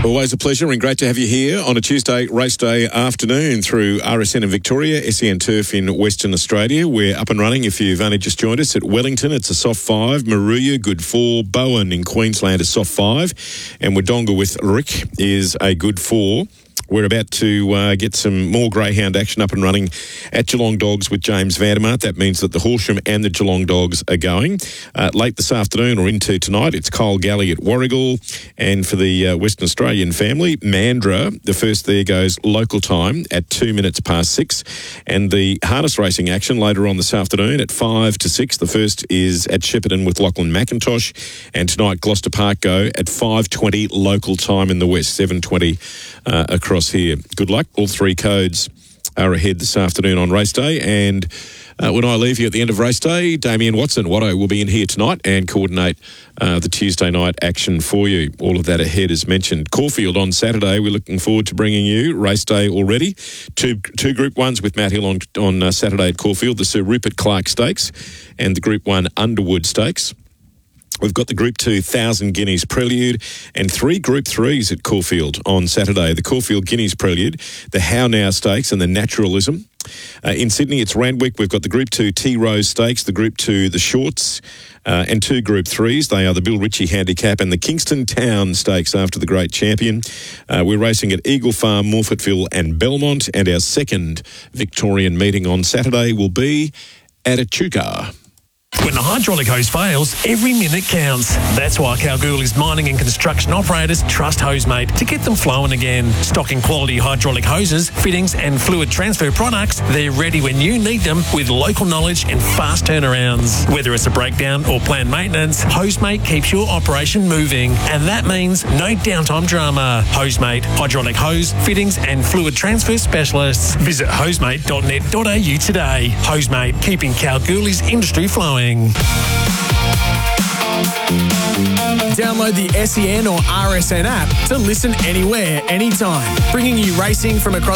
Always a pleasure and great to have you here on a Tuesday race day afternoon through RSN in Victoria, SEN Turf in Western Australia. We're up and running if you've only just joined us at Wellington. It's a soft 5. Moruya, good 4. Bowen in Queensland, a soft 5. And Wodonga with Rick is a good 4. We're about to get some more greyhound action up and running at Geelong Dogs with James Vandermart. That means that the Horsham and the Geelong Dogs are going. Late this afternoon or into tonight, it's Kyle Galley at Warragul. And for the Western Australian family, Mandurah, the first there goes local time at 2 minutes past 6. And the harness racing action later on this afternoon at 5 to 6. The first is at Shepparton with Lachlan McIntosh. And tonight, Gloucester Park go at 5:20 local time in the West, 7:20 across here. Good luck. All 3 codes are ahead this afternoon on race day. And when I leave you at the end of race day, Damien Watto will be in here tonight and coordinate the Tuesday night action for you. All of that ahead as mentioned. Caulfield on Saturday. We're looking forward to bringing you race day already. Two Group 1s with Matt Hill on Saturday at Caulfield. The Sir Rupert Clarke Stakes and the Group 1 Underwood Stakes. We've got the Group 2 1,000 Guineas Prelude and 3 Group 3s at Caulfield on Saturday. The Caulfield Guineas Prelude, the How Now Stakes and the Naturalism. In Sydney, it's Randwick. We've got the Group 2 T-Rose Stakes, the Group 2 the Shorts, and 2 Group 3s. They are the Bill Ritchie Handicap and the Kingston Town Stakes after the great champion. We're racing at Eagle Farm, Morphettville and Belmont. And our second Victorian meeting on Saturday will be at Echuca. When the hydraulic hose fails, every minute counts. That's why Kalgoorlie's mining and construction operators trust Hosemate to get them flowing again. Stocking quality hydraulic hoses, fittings and fluid transfer products, they're ready when you need them with local knowledge and fast turnarounds. Whether it's a breakdown or planned maintenance, Hosemate keeps your operation moving. And that means no downtime drama. Hosemate, hydraulic hose, fittings and fluid transfer specialists. Visit hosemate.net.au today. Hosemate, keeping Kalgoorlie's industry flowing. Download the SEN or RSN app to listen anywhere, anytime, bringing you racing from across